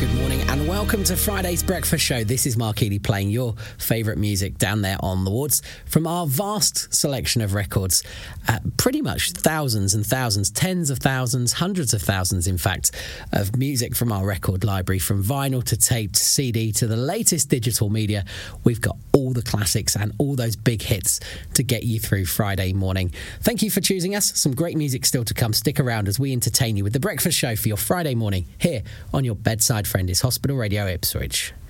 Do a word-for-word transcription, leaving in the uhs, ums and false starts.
Good morning and welcome to Friday's Breakfast Show. This is Mark Eady playing your favourite music down there on the wards from our vast selection of records. Uh, pretty much thousands and thousands, tens of thousands, hundreds of thousands, in fact, of music from our record library, from vinyl to tape to C D to the latest digital media. We've got all the classics and all those big hits to get you through Friday morning. Thank you for choosing us. Some great music still to come. Stick around as we entertain you with The Breakfast Show for your Friday morning here on your bedside friend is Hospital Radio Ipswich.